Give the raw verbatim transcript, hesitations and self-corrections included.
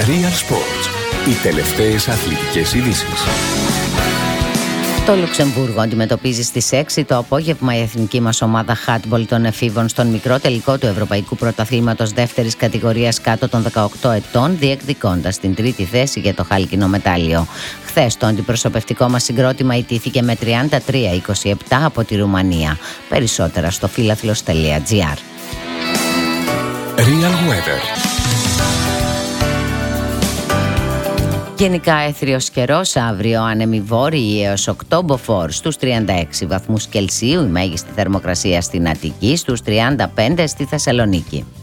Real Sports. Οι τελευταίες αθλητικές ειδήσεις. Το Λουξεμβούργο αντιμετωπίζει στις έξι το απόγευμα η εθνική μας ομάδα handball των εφήβων στον μικρό τελικό του Ευρωπαϊκού Πρωταθλήματος δεύτερης κατηγορίας κάτω των δεκαοκτώ ετών, διεκδικώντας την τρίτη θέση για το χάλκινο μετάλλιο. Χθες το αντιπροσωπευτικό μας συγκρότημα ιτήθηκε με τριάντα τρία είκοσι επτά από τη Ρουμανία. Περισσότερα στο φίλαθλος τελεία τζι άρ. Real Weather. Γενικά έθριος καιρός αύριο, άνεμοι βόρειοι έως οκτώ μποφόρ στους τριάντα έξι βαθμούς Κελσίου, η μέγιστη θερμοκρασία στην Αττική, στους τριάντα πέντε στη Θεσσαλονίκη.